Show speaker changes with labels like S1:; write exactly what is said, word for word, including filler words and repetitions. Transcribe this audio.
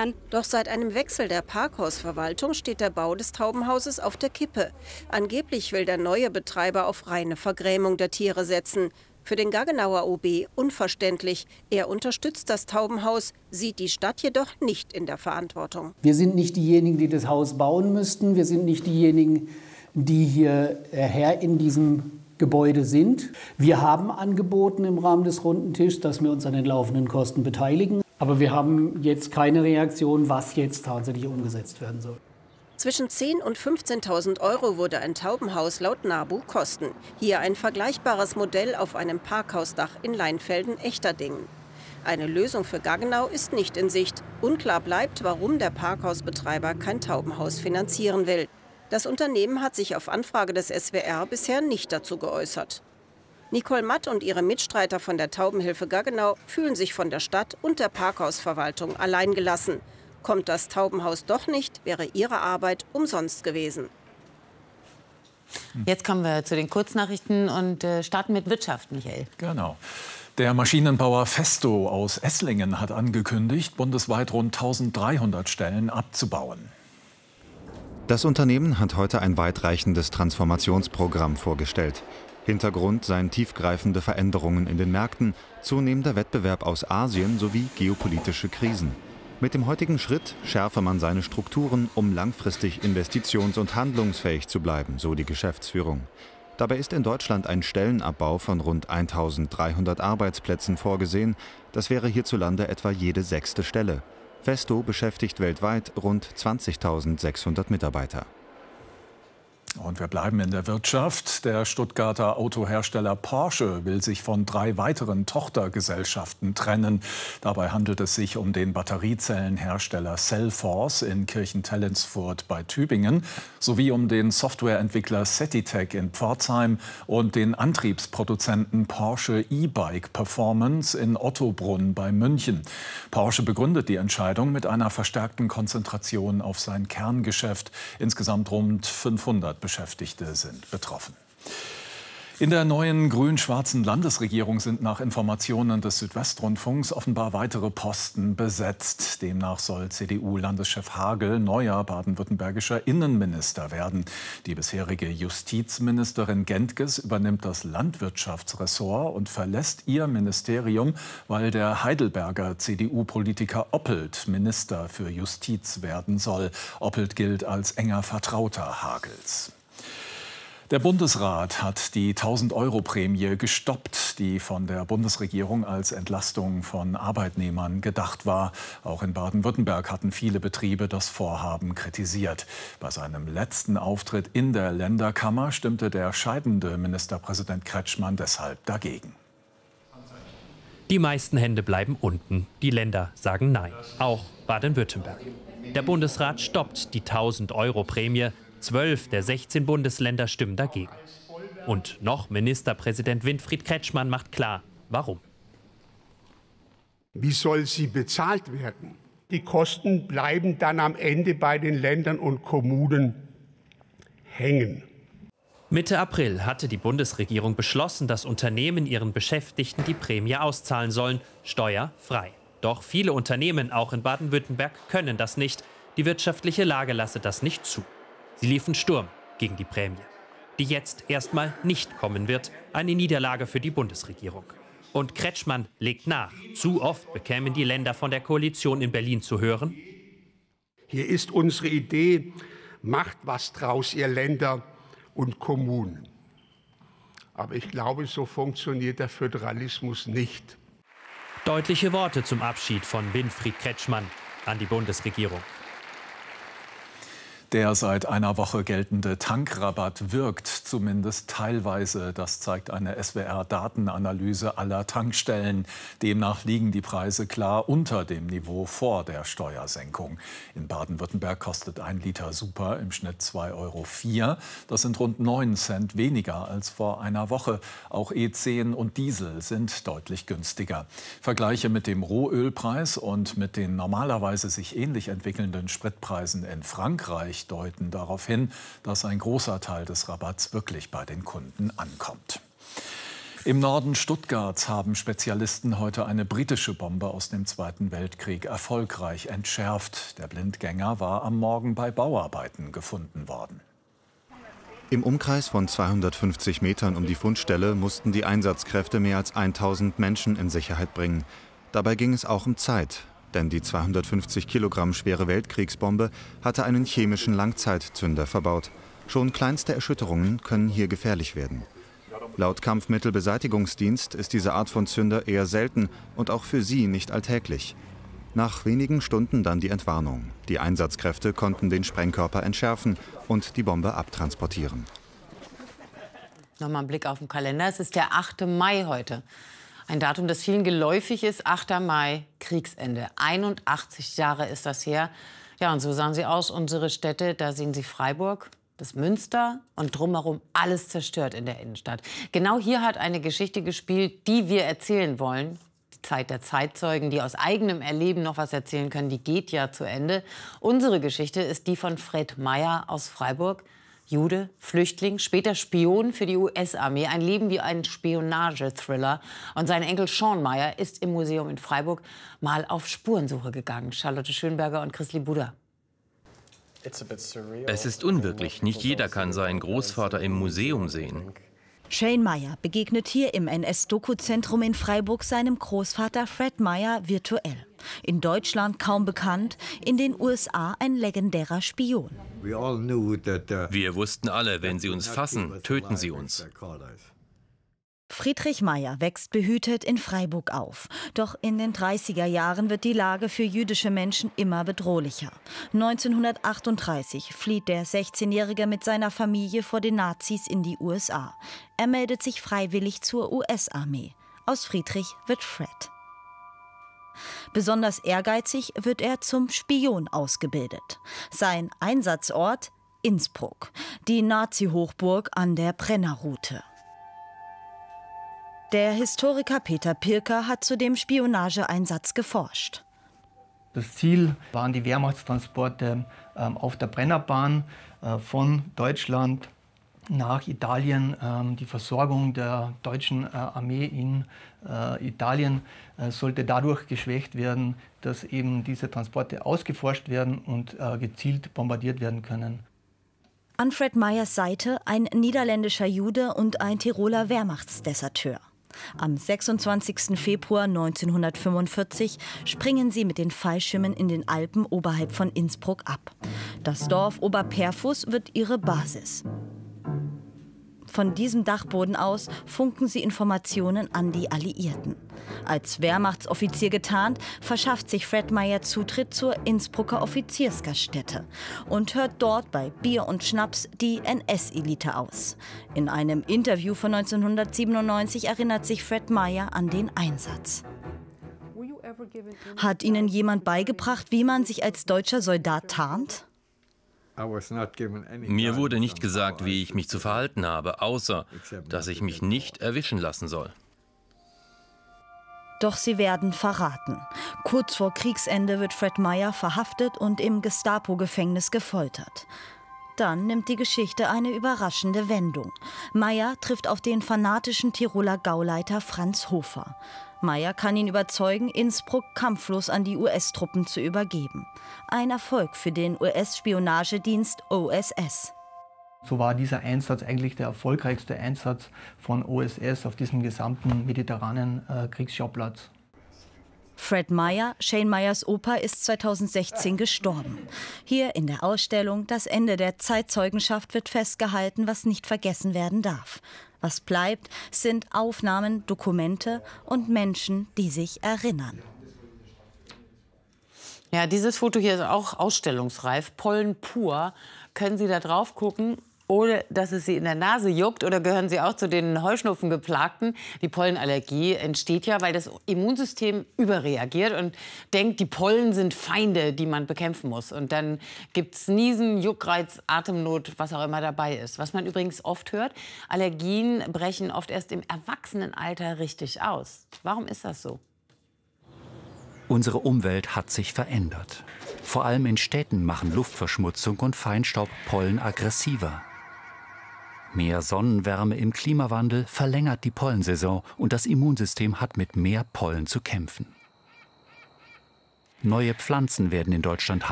S1: verringern.
S2: Doch seit einem Wechsel der Parkhausverwaltung steht der Bau des Taubenhauses auf der Kippe. Angeblich will der neue Betreiber auf reine Vergrämung der Tiere setzen. Für den Gaggenauer O B unverständlich. Er unterstützt das Taubenhaus, sieht die Stadt jedoch nicht in der Verantwortung.
S3: Wir sind nicht diejenigen, die das Haus bauen müssten. Wir sind nicht diejenigen, die hier Herr in diesem Gebäude sind. Wir haben angeboten im Rahmen des runden Tisches, dass wir uns an den laufenden Kosten beteiligen. Aber wir haben jetzt keine Reaktion, was jetzt tatsächlich umgesetzt werden soll.
S2: Zwischen zehntausend und fünfzehntausend Euro würde ein Taubenhaus laut NABU kosten. Hier ein vergleichbares Modell auf einem Parkhausdach in Leinfelden-Echterdingen. Eine Lösung für Gaggenau ist nicht in Sicht. Unklar bleibt, warum der Parkhausbetreiber kein Taubenhaus finanzieren will. Das Unternehmen hat sich auf Anfrage des S W R bisher nicht dazu geäußert. Nicole Matt und ihre Mitstreiter von der Taubenhilfe Gaggenau fühlen sich von der Stadt und der Parkhausverwaltung alleingelassen. Kommt das Taubenhaus doch nicht, wäre ihre Arbeit umsonst gewesen.
S4: Jetzt kommen wir zu den Kurznachrichten und äh, starten mit Wirtschaft, Michael.
S5: Genau. Der Maschinenbauer Festo aus Esslingen hat angekündigt, bundesweit rund eintausenddreihundert Stellen abzubauen.
S6: Das Unternehmen hat heute ein weitreichendes Transformationsprogramm vorgestellt. Hintergrund seien tiefgreifende Veränderungen in den Märkten, zunehmender Wettbewerb aus Asien sowie geopolitische Krisen. Mit dem heutigen Schritt schärfe man seine Strukturen, um langfristig investitions- und handlungsfähig zu bleiben, so die Geschäftsführung. Dabei ist in Deutschland ein Stellenabbau von rund eintausenddreihundert Arbeitsplätzen vorgesehen. Das wäre hierzulande etwa jede sechste Stelle. Festo beschäftigt weltweit rund zwanzigtausendsechshundert Mitarbeiter.
S5: Und wir bleiben in der Wirtschaft. Der Stuttgarter Autohersteller Porsche will sich von drei weiteren Tochtergesellschaften trennen. Dabei handelt es sich um den Batteriezellenhersteller Cellforce in Kirchentellensfurt bei Tübingen sowie um den Softwareentwickler Setitech in Pforzheim und den Antriebsproduzenten Porsche E-Bike Performance in Ottobrunn bei München. Porsche begründet die Entscheidung mit einer verstärkten Konzentration auf sein Kerngeschäft. Insgesamt rund fünfhundert Beschäftigte sind betroffen. In der neuen grün-schwarzen Landesregierung sind nach Informationen des Südwestrundfunks offenbar weitere Posten besetzt. Demnach soll C D U-Landeschef Hagel neuer baden-württembergischer Innenminister werden. Die bisherige Justizministerin Gentges übernimmt das Landwirtschaftsressort und verlässt ihr Ministerium, weil der Heidelberger C D U-Politiker Oppelt Minister für Justiz werden soll. Oppelt gilt als enger Vertrauter Hagels. Der Bundesrat hat die tausend-Euro-Prämie gestoppt, die von der Bundesregierung als Entlastung von Arbeitnehmern gedacht war. Auch in Baden-Württemberg hatten viele Betriebe das Vorhaben kritisiert. Bei seinem letzten Auftritt in der Länderkammer stimmte der scheidende Ministerpräsident Kretschmann deshalb dagegen.
S7: Die meisten Hände bleiben unten. Die Länder sagen Nein. Auch Baden-Württemberg. Der Bundesrat stoppt die tausend-Euro-Prämie. Zwölf der sechzehn Bundesländer stimmen dagegen. Und noch Ministerpräsident Winfried Kretschmann macht klar, warum.
S8: Wie soll sie bezahlt werden? Die Kosten bleiben dann am Ende bei den Ländern und Kommunen hängen.
S7: Mitte April hatte die Bundesregierung beschlossen, dass Unternehmen ihren Beschäftigten die Prämie auszahlen sollen, steuerfrei. Doch viele Unternehmen, auch in Baden-Württemberg, können das nicht. Die wirtschaftliche Lage lasse das nicht zu. Sie liefen Sturm gegen die Prämie, die jetzt erstmal nicht kommen wird. Eine Niederlage für die Bundesregierung. Und Kretschmann legt nach. Zu oft bekämen die Länder von der Koalition in Berlin zu hören:
S8: Hier ist unsere Idee, macht was draus, ihr Länder und Kommunen. Aber ich glaube, so funktioniert der Föderalismus nicht.
S7: Deutliche Worte zum Abschied von Winfried Kretschmann an die Bundesregierung.
S5: Der seit einer Woche geltende Tankrabatt wirkt zumindest teilweise. Das zeigt eine S W R-Datenanalyse aller Tankstellen. Demnach liegen die Preise klar unter dem Niveau vor der Steuersenkung. In Baden-Württemberg kostet ein Liter Super im Schnitt zwei Euro vier. Das sind rund neun Cent weniger als vor einer Woche. Auch E zehn und Diesel sind deutlich günstiger. Vergleiche mit dem Rohölpreis und mit den normalerweise sich ähnlich entwickelnden Spritpreisen in Frankreich deuten darauf hin, dass ein großer Teil des Rabatts wirklich bei den Kunden ankommt. Im Norden Stuttgarts haben Spezialisten heute eine britische Bombe aus dem Zweiten Weltkrieg erfolgreich entschärft. Der Blindgänger war am Morgen bei Bauarbeiten gefunden worden.
S6: Im Umkreis von zweihundertfünfzig Metern um die Fundstelle mussten die Einsatzkräfte mehr als tausend Menschen in Sicherheit bringen. Dabei ging es auch um Zeit, denn die zweihundertfünfzig Kilogramm schwere Weltkriegsbombe hatte einen chemischen Langzeitzünder verbaut. Schon kleinste Erschütterungen können hier gefährlich werden. Laut Kampfmittelbeseitigungsdienst ist diese Art von Zünder eher selten und auch für sie nicht alltäglich. Nach wenigen Stunden dann die Entwarnung. Die Einsatzkräfte konnten den Sprengkörper entschärfen und die Bombe abtransportieren.
S4: Nochmal ein Blick auf den Kalender. Es ist der achte Mai heute. Ein Datum, das vielen geläufig ist. achter Mai, Kriegsende. einundachtzig Jahre ist das her. Ja, und so sahen sie aus, unsere Städte. Da sehen Sie Freiburg, das Münster und drumherum alles zerstört in der Innenstadt. Genau hier hat eine Geschichte gespielt, die wir erzählen wollen. Die Zeit der Zeitzeugen, die aus eigenem Erleben noch was erzählen können, die geht ja zu Ende. Unsere Geschichte ist die von Fred Meyer aus Freiburg. Jude, Flüchtling, später Spion für die U S-Armee. Ein Leben wie ein Spionage-Thriller. Und sein Enkel Sean Meyer ist im Museum in Freiburg mal auf Spurensuche gegangen. Charlotte Schönberger und Chrisli Buda.
S1: Es ist unwirklich. Nicht jeder kann seinen Großvater im Museum sehen.
S9: Shane Meyer begegnet hier im N S-Doku-Zentrum in Freiburg seinem Großvater Fred Meyer virtuell. In Deutschland kaum bekannt, in den U S A ein legendärer Spion.
S1: Wir wussten alle, wenn sie uns fassen, töten sie uns.
S9: Friedrich Meyer wächst behütet in Freiburg auf. Doch in den dreißiger Jahren wird die Lage für jüdische Menschen immer bedrohlicher. neunzehnhundertachtunddreißig flieht der sechzehnjährige mit seiner Familie vor den Nazis in die U S A. Er meldet sich freiwillig zur U S-Armee. Aus Friedrich wird Fred. Besonders ehrgeizig wird er zum Spion ausgebildet. Sein Einsatzort Innsbruck, die Nazi-Hochburg an der Brennerroute. Der Historiker Peter Pirker hat zu dem Spionageeinsatz geforscht.
S10: Das Ziel waren die Wehrmachtstransporte äh, auf der Brennerbahn äh, von Deutschland nach Italien. Ähm, die Versorgung der deutschen äh, Armee in äh, Italien äh, sollte dadurch geschwächt werden, dass eben diese Transporte ausgeforscht werden und äh, gezielt bombardiert werden können.
S9: An Fred Meyers Seite ein niederländischer Jude und ein Tiroler Wehrmachtsdeserteur. Am sechsundzwanzigsten Februar neunzehnhundertfünfundvierzig springen sie mit den Fallschirmen in den Alpen oberhalb von Innsbruck ab. Das Dorf Oberperfus wird ihre Basis. Von diesem Dachboden aus funken sie Informationen an die Alliierten. Als Wehrmachtsoffizier getarnt, verschafft sich Fred Meyer Zutritt zur Innsbrucker Offiziersgaststätte und hört dort bei Bier und Schnaps die N S-Elite aus. In einem Interview von neunzehnhundertsiebenundneunzig erinnert sich Fred Meyer an den Einsatz. Hat Ihnen jemand beigebracht, wie man sich als deutscher Soldat tarnt?
S1: Mir wurde nicht gesagt, wie ich mich zu verhalten habe, außer, dass ich mich nicht erwischen lassen soll.
S9: Doch sie werden verraten. Kurz vor Kriegsende wird Fred Meyer verhaftet und im Gestapo-Gefängnis gefoltert. Dann nimmt die Geschichte eine überraschende Wendung. Meyer trifft auf den fanatischen Tiroler Gauleiter Franz Hofer. Meyer kann ihn überzeugen, Innsbruck kampflos an die U S-Truppen zu übergeben. Ein Erfolg für den U S-Spionagedienst O S S.
S10: So war dieser Einsatz eigentlich der erfolgreichste Einsatz von O S S auf diesem gesamten mediterranen äh, Kriegsschauplatz.
S9: Fred Meyer, Shane Meyers Opa, ist zweitausendsechzehn gestorben. Hier in der Ausstellung Das Ende der Zeitzeugenschaft wird festgehalten, was nicht vergessen werden darf. Was bleibt, sind Aufnahmen, Dokumente und Menschen, die sich erinnern.
S4: Ja, dieses Foto hier ist auch ausstellungsreif. Pollen pur. Können Sie da drauf gucken, ohne dass es Sie in der Nase juckt? Oder gehören Sie auch zu den Heuschnupfengeplagten? Die Pollenallergie entsteht ja, weil das Immunsystem überreagiert und denkt, die Pollen sind Feinde, die man bekämpfen muss. Und dann gibt es Niesen, Juckreiz, Atemnot, was auch immer dabei ist. Was man übrigens oft hört, Allergien brechen oft erst im Erwachsenenalter richtig aus. Warum ist das so?
S11: Unsere Umwelt hat sich verändert. Vor allem in Städten machen Luftverschmutzung und Feinstaub Pollen aggressiver. Mehr Sonnenwärme im Klimawandel verlängert die Pollensaison und das Immunsystem hat mit mehr Pollen zu kämpfen. Neue Pflanzen werden in Deutschland